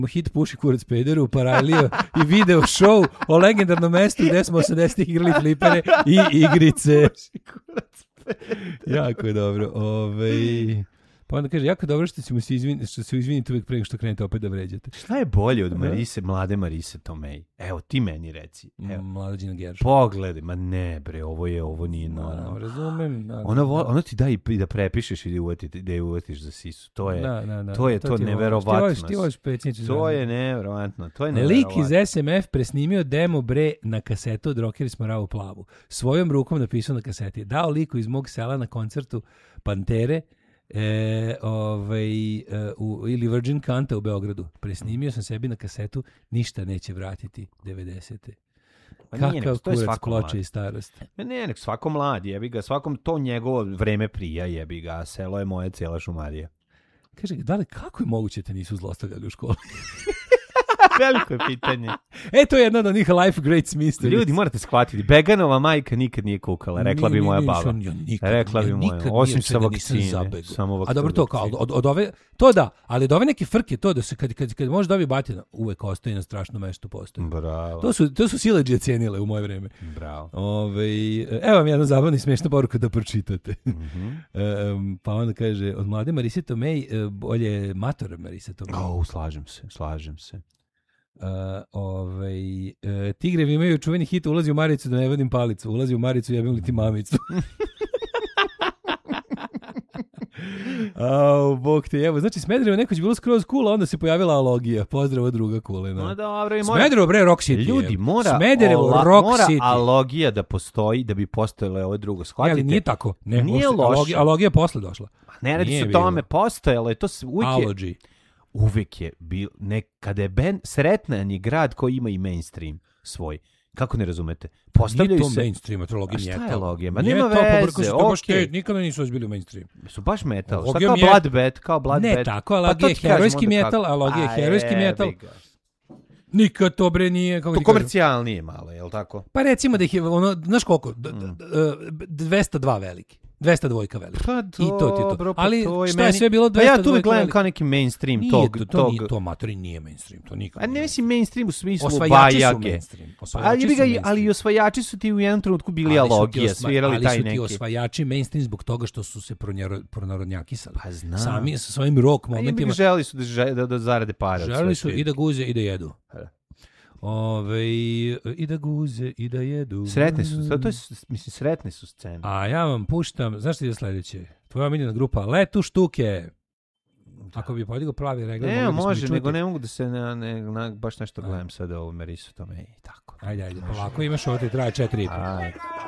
Hit Puši kurac pederu, Paralio i video show o legendarnom mestu gde smo 80-ih igrali flipere i igrice. Jako je dobro. Pa onda kaže, jako dobro što se izvinite uvijek prije što krenete opet da vređate. Šta je bolje od mlade Marise Tomei? Evo, ti meni reci. Mlada Đina Gerš. Pogledaj, ma ne bre, ovo nije normalno. Razumem. Ono ti da i da prepišeš i da je uvetiš za sisu. To je to neverovatno. Ti voliš predsjednicu. To je neverovatno. Lik iz SMF presnimio demo bre na kasetu od Rockeri smo Ravu Plavu. Svojom rukom napisao na kaseti. Dao liku iz mog sela na koncertu Pantere ili Virgin Kanta u Beogradu. Presnimio sam sebi na kasetu, ništa neće vratiti 90-te. Kakav kurac ploče i starost. Nek svako mlad, jebi ga, svakom to njegovo vreme prija, jebi ga, selo je moje, cijela Šumadija. Kaže, Dale, kako je moguće te nisu zlostavljali u školi? Veliko je pitanje. To je jedna od onih life greats mysteries. Ljudi, morate shvatiti, Beganova majka nikad nije kukala, rekla bi moja baba. Rekla bi moja, osim sa vakcine. A dobro to, kao, od ove, to da, ali od ove neke frke, to da se kad može dobiti batina, uvek ostaje na strašnom mestu postoji. Bravo. To su sileđe cijenile u moje vreme. Bravo. Evo vam jedna zabavna i smiješna poruka da pročitate. Pa onda kaže, od mlade Marise Tomei bolje mator Marise Tomei. Slažem se. Tigrevi imaju čuveni hit ulazi u maricu da ne vodim palicu, ulazi u maricu jebim li ti mamicu. Bog te jevo. Znači Smederevo nekoć bilo skroz cool, a onda se pojavila Alogija. Pozdrav druga Kulena. No dobro, Smederevo bre Rock City. Ljudi, mora Alogija da postoji da bi postojale ovo drugo. Shvatite. Ali nije tako. Nije loše. Alogija je posle došla. Ne radi se o tome, postojalo je to uvijek je bil, kada je band, sretnan je grad koji ima i mainstream svoj. Kako ne razumete? Postavljaju se... Nije to mainstream, to logija metal. A šta je logija? Ma nema veze, okej. Nikada nisu ozbili u mainstream. Su baš metal. Šta kao Bloodbath? Kao Bloodbath? Ne tako, a logija je herojski metal, a logija je herojski metal. Nikad to bre nije... To komercijalnije malo, je li tako? Pa recimo da ih je, znaš koliko? 202 veliki. 202 velika. Pa dobro, ali šta je sve bilo 202 velika? Ja tu uvijek gledam kao neki mainstream tog. To matori nije mainstream, to nikad. A ne mislim mainstream u smislu osvajači bajage. Ali osvajači su ti u jednom trenutku bili Alogija, svirali taj neki. Ali su ti osvajači mainstream zbog toga što su se pronarodnjakisali. Pa znam. Sami sa svojim rock momentima. Želi su da zarade pare. Želi su i da guze i da jedu. I da guze i da jedu. Sretne su scene. A ja vam puštam, znaš što je sledeće? Tvoja omiljena grupa Letu štuke. Ako bi podigao pravi regler, ne može, nego ne mogu da se baš nešto gledam sada o Marisu Tomei. Tako. Ajde, polako imaš ovo ti traje 4,5.